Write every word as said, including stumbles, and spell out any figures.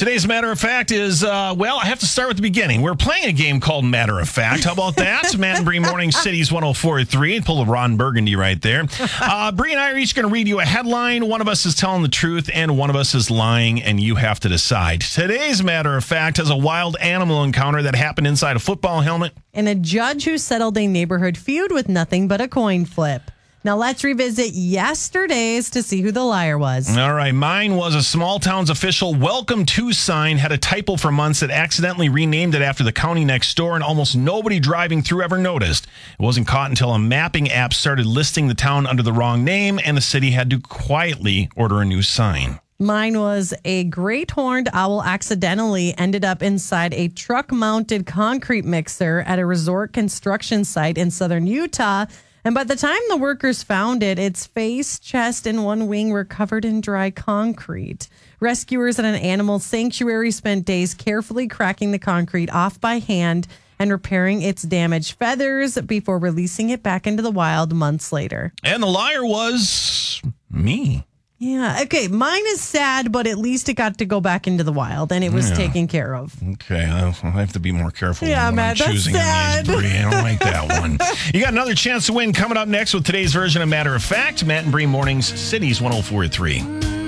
Today's Matter of Fact is, uh, well, I have to start with the beginning. We're playing a game called Matter of Fact. How about that? Matt and Bree Morning Cities one oh four point three. Pull a Ron Burgundy right there. Uh, Bree and I are each going to read you a headline. One of us is telling the truth and one of us is lying, and you have to decide. Today's Matter of Fact has a wild animal encounter that happened inside a football helmet. And a judge who settled a neighborhood feud with nothing but a coin flip. Now let's revisit yesterday's to see who the liar was. All right. Mine was a small town's official welcome to sign had a typo for months that accidentally renamed it after the county next door, and almost nobody driving through ever noticed. It wasn't caught until a mapping app started listing the town under the wrong name, and the city had to quietly order a new sign. Mine was a great horned owl accidentally ended up inside a truck-mounted concrete mixer at a resort construction site in southern Utah. And by the time the workers found it, its face, chest, and one wing were covered in dry concrete. Rescuers at an animal sanctuary spent days carefully cracking the concrete off by hand and repairing its damaged feathers before releasing it back into the wild months later. And the liar was me. Yeah. Okay. Mine is sad, but at least it got to go back into the wild and it was yeah. taken care of. Okay. I have to be more careful yeah, when Matt, I'm choosing sad. on these, Bree. I don't like that one. You got another chance to win coming up next with today's version of Matter of Fact. Matt and Bree Mornings, Cities one oh four point three.